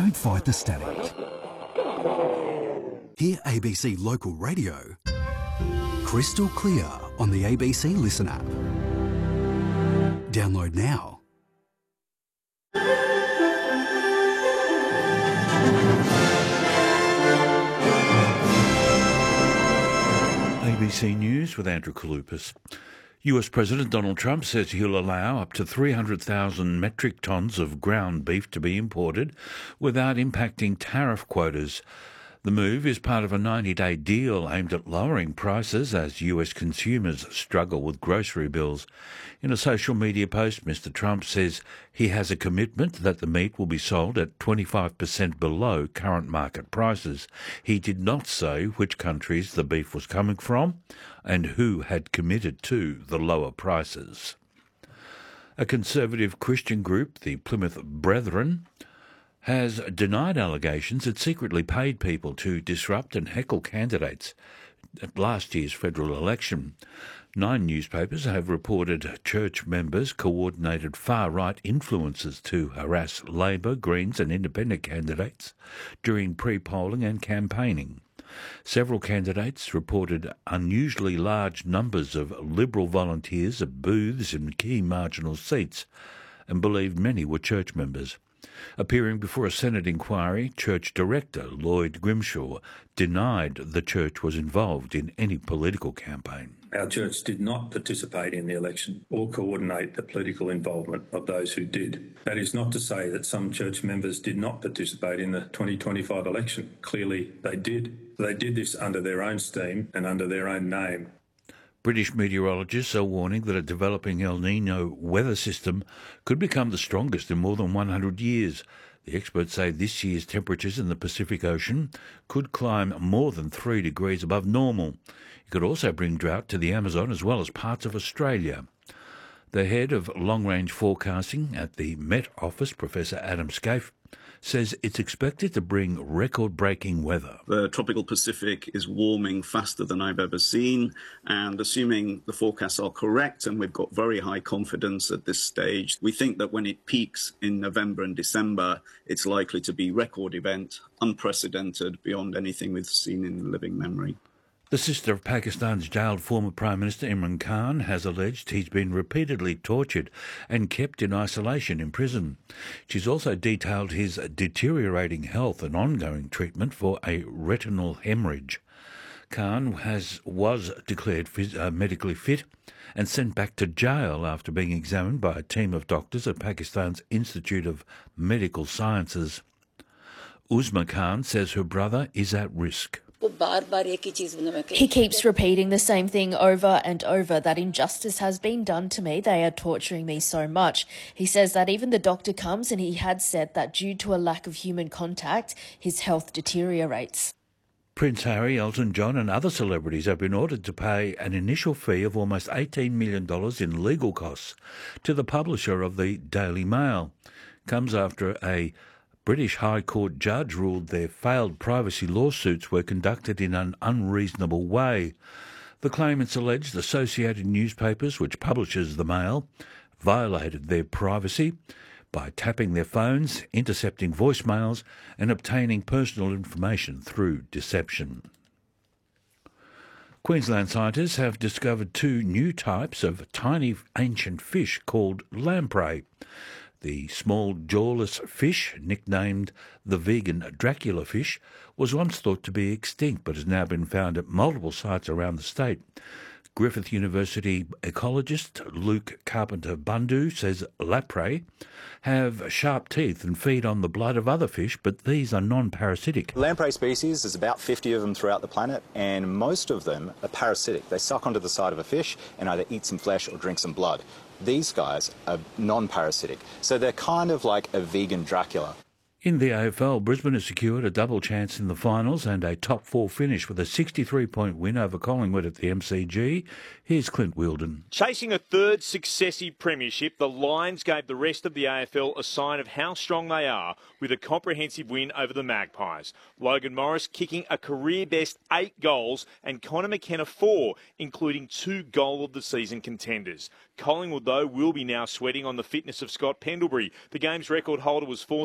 Don't fight the static. Hear ABC Local Radio crystal clear on the ABC Listen app. Download now. ABC News with Andrew Kalupas. US President Donald Trump says he'll allow up to 300,000 metric tonnes of ground beef to be imported without impacting tariff quotas. The move is part of a 90-day deal aimed at lowering prices as US consumers struggle with grocery bills. In a social media post, Mr. Trump says he has a commitment that the meat will be sold at 25% below current market prices. He did not say which countries the beef was coming from and who had committed to the lower prices. A conservative Christian group, the Plymouth Brethren, has denied allegations it secretly paid people to disrupt and heckle candidates at last year's federal election. 9 newspapers have reported church members coordinated far-right influences to harass Labor, Greens and Independent candidates during pre-polling and campaigning. Several candidates reported unusually large numbers of Liberal volunteers at booths in key marginal seats and believed many were church members. Appearing before a Senate inquiry, Church Director Lloyd Grimshaw denied the church was involved in any political campaign. Our church did not participate in the election or coordinate the political involvement of those who did. That is not to say that some church members did not participate in the 2025 election. Clearly they did. They did this under their own steam and under their own name. British meteorologists are warning that a developing El Niño weather system could become the strongest in more than 100 years. The experts say this year's temperatures in the Pacific Ocean could climb more than 3 degrees above normal. It could also bring drought to the Amazon as well as parts of Australia. The head of long-range forecasting at the Met Office, Professor Adam Scaife, says it's expected to bring record-breaking weather. The tropical Pacific is warming faster than I've ever seen, and assuming the forecasts are correct, and we've got very high confidence at this stage, we think that when it peaks in November and December, it's likely to be record event, unprecedented beyond anything we've seen in living memory. The sister of Pakistan's jailed former Prime Minister Imran Khan has alleged he's been repeatedly tortured and kept in isolation in prison. She's also detailed his deteriorating health and ongoing treatment for a retinal hemorrhage. Khan was declared medically fit and sent back to jail after being examined by a team of doctors at Pakistan's Institute of Medical Sciences. Uzma Khan says her brother is at risk. He keeps repeating the same thing over and over, that injustice has been done to me. They are torturing me so much. He says that even the doctor comes and he had said that due to a lack of human contact, his health deteriorates. Prince Harry, Elton John and other celebrities have been ordered to pay an initial fee of almost $18 million in legal costs to the publisher of the Daily Mail. Comes after a British High Court judge ruled their failed privacy lawsuits were conducted in an unreasonable way. The claimants alleged Associated Newspapers, which publishes the Mail, violated their privacy by tapping their phones, intercepting voicemails and obtaining personal information through deception. Queensland scientists have discovered 2 new types of tiny ancient fish called lamprey. The small jawless fish, nicknamed the vegan Dracula fish, was once thought to be extinct but has now been found at multiple sites around the state. Griffith University ecologist Luke Carpenter-Bundu says lamprey have sharp teeth and feed on the blood of other fish, but these are non-parasitic. Lamprey species, there's about 50 of them throughout the planet, and most of them are parasitic. They suck onto the side of a fish and either eat some flesh or drink some blood. These guys are non-parasitic, so they're kind of like a vegan Dracula. In the AFL, Brisbane has secured a double chance in the finals and a top 4 finish with a 63-point win over Collingwood at the MCG. Here's Clint Wheeldon. Chasing a 3rd successive premiership, the Lions gave the rest of the AFL a sign of how strong they are with a comprehensive win over the Magpies. Logan Morris kicking a career-best 8 goals and Connor McKenna 4, including 2 goal-of-the-season contenders. Collingwood, though, will be now sweating on the fitness of Scott Pendlebury. The game's record holder was 4